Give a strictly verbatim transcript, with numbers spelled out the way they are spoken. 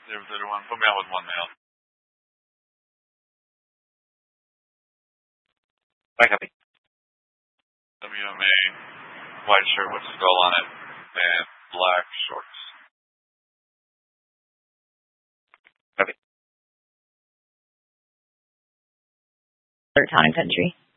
zero zero one. Put me out with one male. I copy. W M A, white shirt with skull on it, and black shorts. Copy. Third time country.